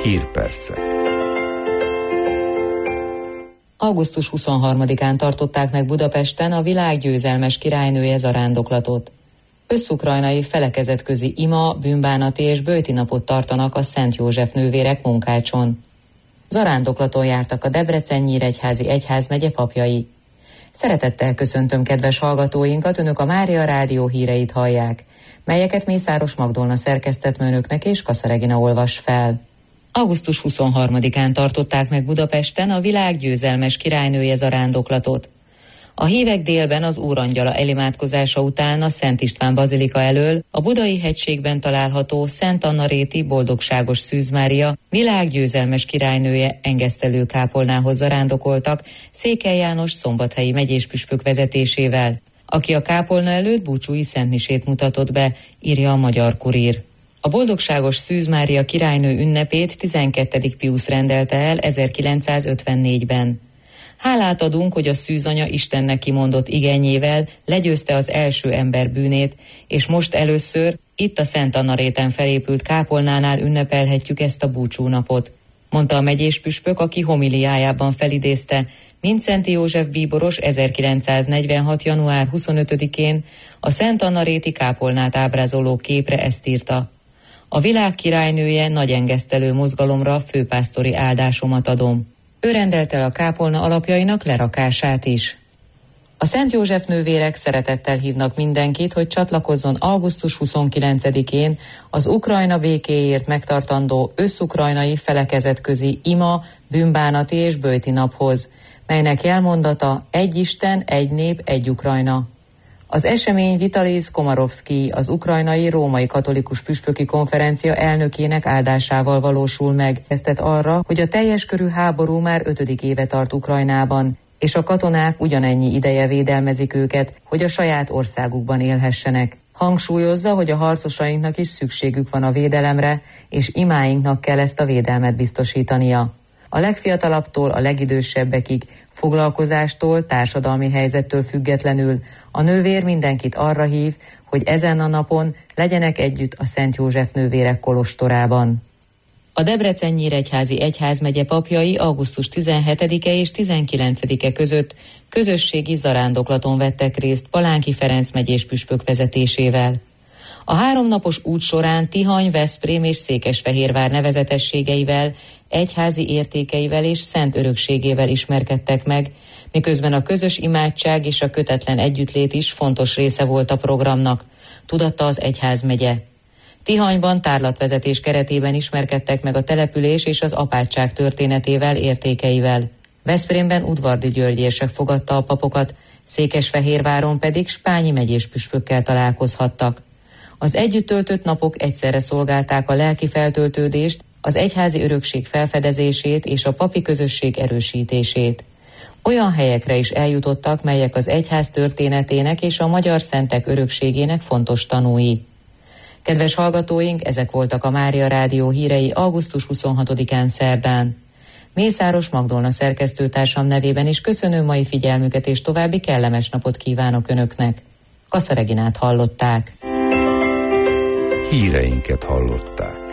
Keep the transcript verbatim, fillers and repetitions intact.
Hírpercek. augusztus huszonharmadikán tartották meg Budapesten a világ győzelmes királynője zarándoklatot. Összukrajnai felekezetközi ima, bűnbánati és böjti napot tartanak a Szent József nővérek Munkácson. Zarándoklaton jártak a Debrecen-Nyíregyházi egyházmegye papjai. Szeretettel köszöntöm kedves hallgatóinkat, önök a Mária Rádió híreit hallják, melyeket Mészáros Magdolna szerkesztett önöknek és Kassa Regina olvas fel. augusztus huszonharmadikán tartották meg Budapesten a világ győzelmes királynője zarándoklatot. A hívek délben az Úrangyala elimádkozása után a Szent István bazilika elől a Budai hegységben található Szent Anna-réti Boldogságos Szűz Mária világgyőzelmes királynője engesztelő kápolnához zarándokoltak Székely János szombathelyi megyéspüspök vezetésével, aki a kápolna előtt búcsúi szentmisét mutatott be, írja a Magyar Kurír. A Boldogságos Szűz Mária királynő ünnepét tizenkettedik Piusz rendelte el ezerkilencszázötvennégyben. Hálát adunk, hogy a szűzanya Istennek kimondott igényével legyőzte az első ember bűnét, és most először itt a Szent Anna-réten felépült kápolnánál ünnepelhetjük ezt a búcsúnapot, mondta a megyéspüspök, aki homiliájában felidézte Mindszenty József bíboros ezerkilencszáznegyvenhat. január huszonötödikén a Szent Anna-réti kápolnát ábrázoló képre ezt írta: a világ királynője nagy engesztelő mozgalomra főpásztori áldásomat adom. Ő rendelt el a kápolna alapjainak lerakását is. A Szent József nővérek szeretettel hívnak mindenkit, hogy csatlakozzon augusztus huszonkilencedikén az Ukrajna békéért megtartandó összukrajnai felekezetközi ima, bűnbánati és böjti naphoz, melynek jelmondata egy Isten, egy nép, egy Ukrajna. Az esemény Vitalis Komarovszkij, az ukrajnai római katolikus püspöki konferencia elnökének áldásával valósul meg. Kezdett arra, hogy a teljes körű háború már ötödik éve tart Ukrajnában, és a katonák ugyanennyi ideje védelmezik őket, hogy a saját országukban élhessenek. Hangsúlyozza, hogy a harcosainknak is szükségük van a védelemre, és imáinknak kell ezt a védelmet biztosítania. A legfiatalabbtól a legidősebbekig, foglalkozástól, társadalmi helyzettől függetlenül a nővér mindenkit arra hív, hogy ezen a napon legyenek együtt a Szent József nővérek kolostorában. A Debrecen-Nyíregyházi egyházmegye papjai augusztus tizenhetedike és tizenkilencedike között közösségi zarándoklaton vettek részt Palánki Ferenc megyéspüspök vezetésével. A háromnapos út során Tihany, Veszprém és Székesfehérvár nevezetességeivel, egyházi értékeivel és szent örökségével ismerkedtek meg, miközben a közös imádság és a kötetlen együttlét is fontos része volt a programnak, tudatta az egyházmegye. Tihanyban tárlatvezetés keretében ismerkedtek meg a település és az apátság történetével, értékeivel. Veszprémben Udvardy György érsek fogadta a papokat, Székesfehérváron pedig spányi megyéspüspökkel találkozhattak. Az együtt töltött napok egyszerre szolgálták a lelki feltöltődést, az egyházi örökség felfedezését és a papi közösség erősítését. Olyan helyekre is eljutottak, melyek az egyház történetének és a magyar szentek örökségének fontos tanúi. Kedves hallgatóink, ezek voltak a Mária Rádió hírei augusztus huszonhatodikán szerdán. Mészáros Magdolna szerkesztőtársam nevében is köszönöm mai figyelmüket, és további kellemes napot kívánok Önöknek. Kassa Reginát hallották. Híreinket hallották.